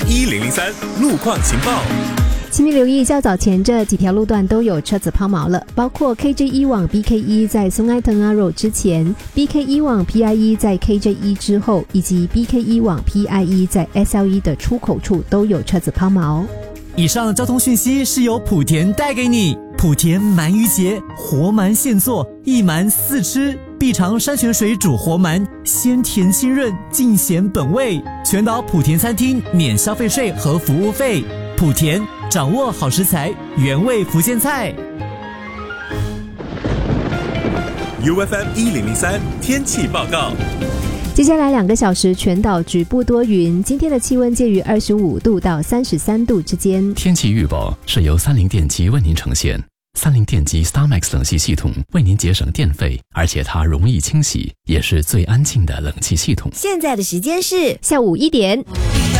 1003路况情报。 请你留意，较早前这几条路段都有车子抛锚了，包括 KJ1 往 BK1 在松埃腾阿 Road 之前， BK1 往 PI1 在 KJ1 之后，以及 BK1 往 PI1 在 SL1 的出口处都有车子抛锚。 以上交通讯息是由莆田带给你。莆田鳗鱼节，活鳗现做，一鳗4吃，必尝山泉水煮活鳗，鲜甜清润，尽显本味。全岛莆田餐厅免消费税和服务费。莆田掌握好食材，原味福建菜。 UFM 1003天气报告。 接下来2个小时，全岛局部多云，今天的气温介于25度到33度之间。 天气预报是由三菱电机为您呈现。三菱电机 StarMax 冷气系统为您节省电费，而且它容易清洗，也是最安静的冷气系统。 现在的时间是下午1点。